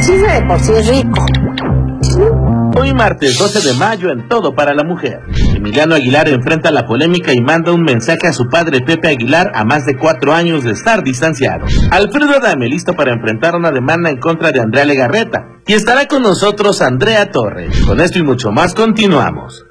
chisme de por sí es rico. Hoy martes 12 de mayo en Todo para la Mujer. Emiliano Aguilar enfrenta la polémica y manda un mensaje a su padre Pepe Aguilar a más de 4 años de estar distanciado. Alfredo Adame listo para enfrentar una demanda en contra de Andrea Legarreta. Y estará con nosotros Andrea Torres. Con esto y mucho más continuamos.